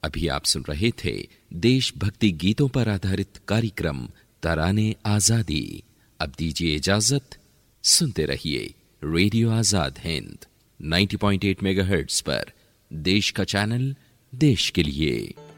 अभी आप सुन रहे थे देशभक्ति गीतों पर आधारित कार्यक्रम तराने आजादी। अब दीजिए इजाजत, सुनते रहिए रेडियो आजाद हिंद 90.8 मेगाहर्ट्ज पर, देश का चैनल, देश के लिए।